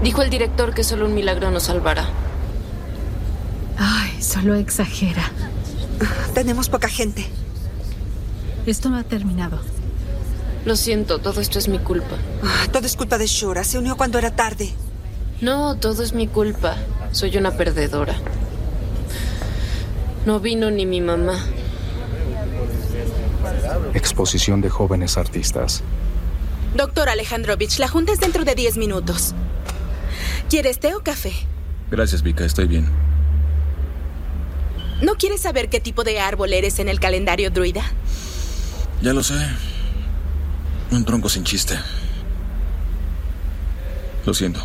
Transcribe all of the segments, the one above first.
Dijo el director que solo un milagro nos salvará. Ay, solo exagera. Tenemos poca gente. Esto no ha terminado. Lo siento, todo esto es mi culpa. Todo es culpa de Shura. Se unió cuando era tarde. No, todo es mi culpa. Soy una perdedora. No vino ni mi mamá. Exposición de jóvenes artistas. Doctor Alejandrovich, la junta es dentro de 10 minutos. ¿Quieres té o café? Gracias, Vika, estoy bien. ¿No quieres saber qué tipo de árbol eres en el calendario druida? Ya lo sé. Un tronco sin chiste. Lo siento.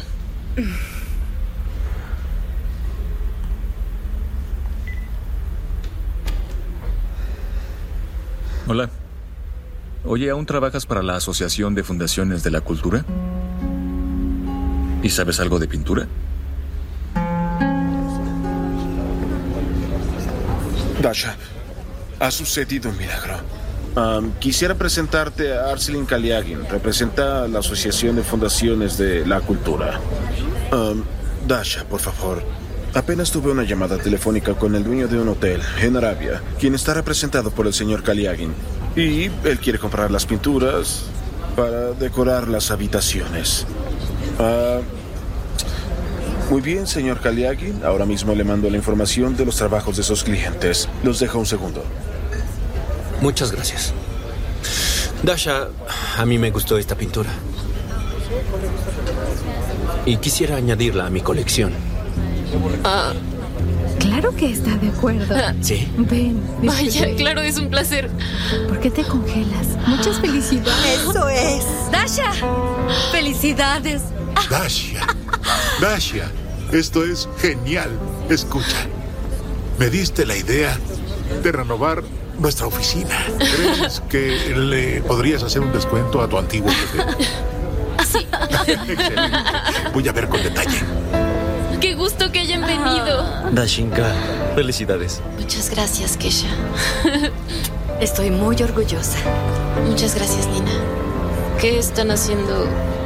Hola. Oye, ¿aún trabajas para la Asociación de Fundaciones de la Cultura? ¿Y sabes algo de pintura? Dasha, ha sucedido un milagro. Quisiera presentarte a Arcelin Kaliagin. Representa a la Asociación de Fundaciones de la Cultura. Dasha, por favor. Apenas tuve una llamada telefónica con el dueño de un hotel en Arabia, quien está representado por el señor Kaliagin. Y él quiere comprar las pinturas para decorar las habitaciones. Muy bien, señor Kaliagin. Ahora mismo le mando la información de los trabajos de esos clientes. Los dejo un segundo. Muchas gracias. Dasha, a mí me gustó esta pintura. Y quisiera añadirla a mi colección. Claro que está de acuerdo. ¿Sí? Ven. Vaya, claro, es un placer. ¿Por qué te congelas? Muchas felicidades. ¡Eso es! ¡Dasha! ¡Felicidades! Dasha, esto es genial. Escucha, me diste la idea de renovar nuestra oficina. ¿Crees que le podrías hacer un descuento a tu antiguo jefe? Sí. Excelente. Voy a ver con detalle. ¡Qué gusto que hayan venido! Dashinka, felicidades. Muchas gracias, Kesha. Estoy muy orgullosa. Muchas gracias, Nina. ¿Qué están haciendo